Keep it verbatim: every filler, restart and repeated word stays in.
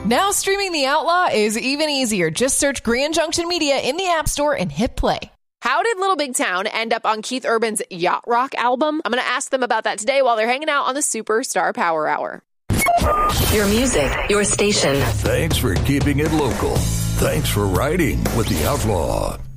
Now streaming The Outlaw is even easier. Just search Grand Junction Media in the App Store and hit play. How did Little Big Town end up on Keith Urban's Yacht Rock album? I'm going to ask them about that today while they're hanging out on the Superstar Power Hour. Your music, your station. Thanks for keeping it local. Thanks for riding with The Outlaw.